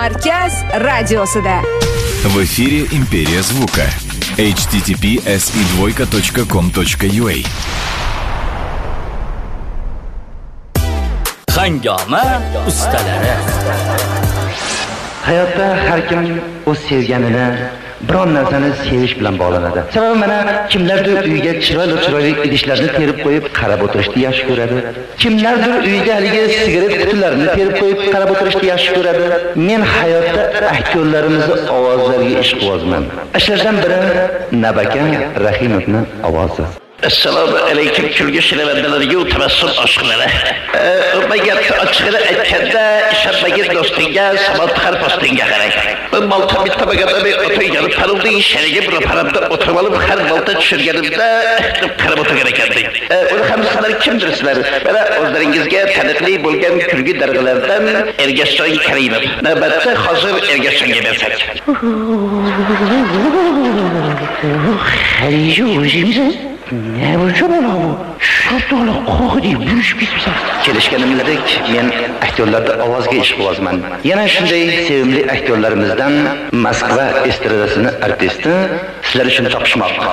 Markaz radiosida. В эфире «Империя звука». http://si2.com.ua Hangoma ustalari. Hayotda har kim o'z sevganini, biron narsani sevish bilan bog'lanadi. Sababi mana kimlardir uyga chiroyli idishlarni terib qo'yib qarab o'tirishni yaxshi ko'radi. Kimlardir uyga haligi sigaret qutilarini terib qo'yib qarab o'tirishni yaxshi ko'radi. Men hayotda aktyorlarimizni ovozlariga ishqibozman. Ashlardan biri Nabaka Rahimovning ovozi. Assalomu alaykum kulgi shinavandalarga tabassum oshqilari. O'rmaga ochiqini aytganda ishonmagan do'stingga sabot har postingga qarang. Bu malta bitta bagada o'tirgan parilding shariga bir parabda o'tirib olib har malta tushirganimda qarab o'tirgan ekandik. Uni ham sizlar kimdirsizlar? Mana o'zlaringizga taniqli bo'lgan kulgi darg'alardan Ergashjon Karimov. Navbatda hozir Ergashjonga bersak. Halijo o'zingizmi? Ne bu çabuk bu? Şurada qo'g'idi yurishib ketibsan. Kelishganimdek, men aktyorlarda ovozga ishqibozman. Yana shunday sevimli aktyorlarimizdan Moskva estradasini artisti sizlar uchun topishmoqda.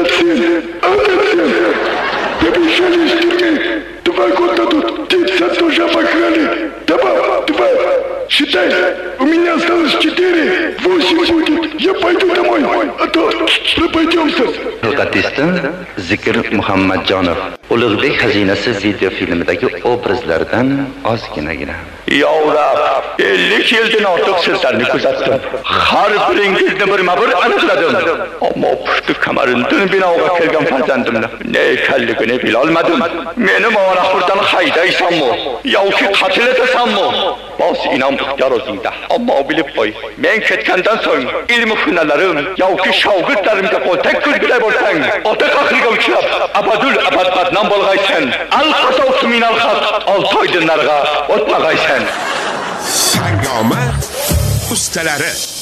Два года тут птица тоже обокрали. Давай. Считай, у меня осталось 4, 8 будет. Я пойду домой, а то пропадемся. Artisti Zikr Muhammadjonov Ulug'bek xazinasi video filmidagi obrazlardan ozginagina. Ya Rab, 50 yildan ortiq sizlarni kuzatdim. Har biringizni birma-bir aniqladim. Ammo pushti kamarimdan binoga kelgan farzandimni ne ekanligini bilolmadim. Meni ma'noxurdan haydaysanmi yoki qatl etasanmi? Bos inom ixtiyor o'zingda. Ammo bilib qo'y, men ketgandan so'ng ilm hunarlarim yoki shogirdlarimga qo'ltak kulgilay bo'lsang, ota qahriga uchrab, abadul abad badnom bo'lg'aysan. Al-qasov minal xalq, 6 oy dinlarga o'tmag'aysan. Hangoma ustalari.